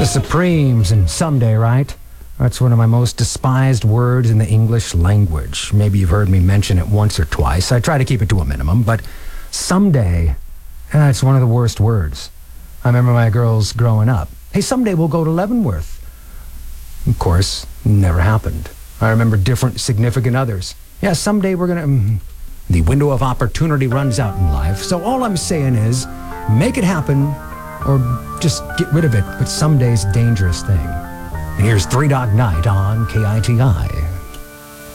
The Supremes and someday, right? That's one of my most despised words in the English language. Maybe you've heard me mention it once or twice. I try to keep it to a minimum, but someday, it's one of the worst words. I remember my girls growing up. Hey, someday we'll go to Leavenworth. Of course, never happened. I remember different significant others. Yeah, someday we're gonna... The window of opportunity runs out in life, so all I'm saying is, make it happen, or just get rid of it, but someday's a dangerous thing. And here's Three Dog Night on KITI.